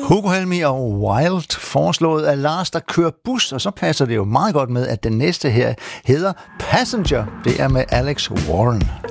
Hugo Helmig og Wild, foreslået af Lars, der kører bus, og så passer det jo meget godt med, at den næste her hedder Passenger. Det er med Alex Warren.